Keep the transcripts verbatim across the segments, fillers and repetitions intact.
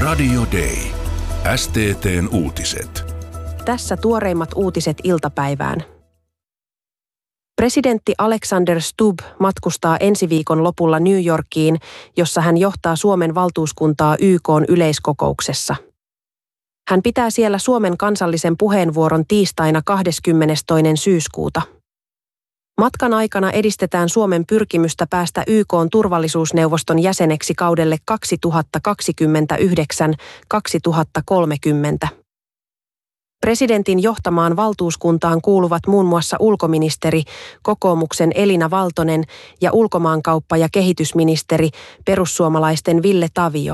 Radio Day. S T T:n uutiset. Tässä tuoreimmat uutiset iltapäivään. Presidentti Alexander Stubb matkustaa ensi viikon lopulla New Yorkiin, jossa hän johtaa Suomen valtuuskuntaa Y K:n yleiskokouksessa. Hän pitää siellä Suomen kansallisen puheenvuoron tiistaina kahdeskymmenestoinen syyskuuta. Matkan aikana edistetään Suomen pyrkimystä päästä Y K:n turvallisuusneuvoston jäseneksi kaudelle kaksituhattakaksikymmentäyhdeksän kaksituhattakolmekymmentä. Presidentin johtamaan valtuuskuntaan kuuluvat muun muassa ulkoministeri, kokoomuksen Elina Valtonen ja ulkomaankauppa- ja kehitysministeri, perussuomalaisten Ville Tavio.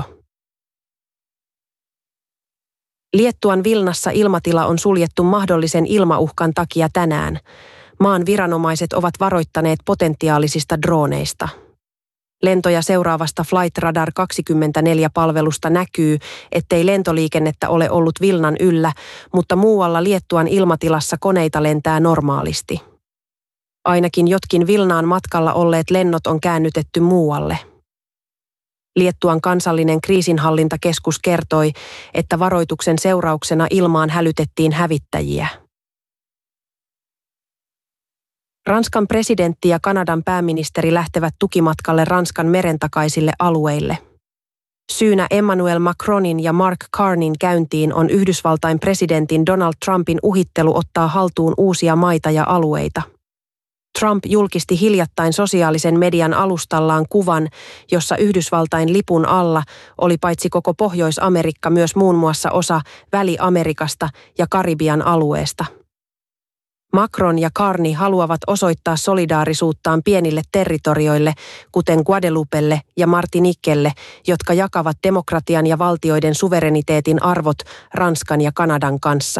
Liettuan Vilnassa ilmatila on suljettu mahdollisen ilmauhkan takia tänään. Maan viranomaiset ovat varoittaneet potentiaalisista drooneista. Lentoja seuraavasta Flight Radar kaksikymmentäneljä-palvelusta näkyy, ettei lentoliikennettä ole ollut Vilnan yllä, mutta muualla Liettuan ilmatilassa koneita lentää normaalisti. Ainakin jotkin Vilnaan matkalla olleet lennot on käännytetty muualle. Liettuan kansallinen kriisinhallintakeskus kertoi, että varoituksen seurauksena ilmaan hälytettiin hävittäjiä. Ranskan presidentti ja Kanadan pääministeri lähtevät tukimatkalle Ranskan merentakaisille alueille. Syynä Emmanuel Macronin ja Mark Carneyn käyntiin on Yhdysvaltain presidentin Donald Trumpin uhittelu ottaa haltuun uusia maita ja alueita. Trump julkisti hiljattain sosiaalisen median alustallaan kuvan, jossa Yhdysvaltain lipun alla oli paitsi koko Pohjois-Amerikka myös muun muassa osa Väli-Amerikasta ja Karibian alueesta. Macron ja Carney haluavat osoittaa solidaarisuuttaan pienille territorioille, kuten Guadeloupelle ja Martiniquelle, jotka jakavat demokratian ja valtioiden suvereniteetin arvot Ranskan ja Kanadan kanssa.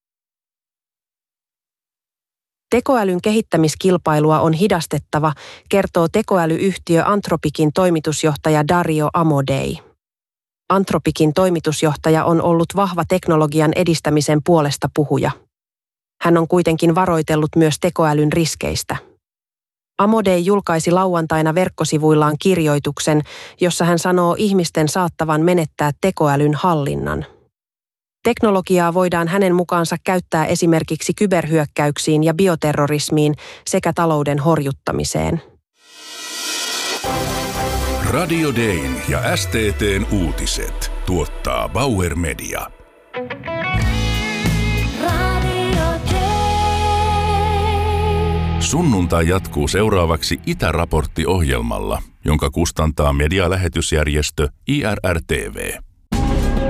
Tekoälyn kehittämiskilpailua on hidastettava, kertoo tekoälyyhtiö Anthropicin toimitusjohtaja Dario Amodei. Anthropicin toimitusjohtaja on ollut vahva teknologian edistämisen puolesta puhuja. Hän on kuitenkin varoitellut myös tekoälyn riskeistä. Amodei julkaisi lauantaina verkkosivuillaan kirjoituksen, jossa hän sanoo ihmisten saattavan menettää tekoälyn hallinnan. Teknologiaa voidaan hänen mukaansa käyttää esimerkiksi kyberhyökkäyksiin ja bioterrorismiin sekä talouden horjuttamiseen. Radio Dayn ja S T T:n uutiset tuottaa Bauer Media. Sunnuntai jatkuu seuraavaksi Itäraportti-ohjelmalla, jonka kustantaa medialähetysjärjestö I R R T V.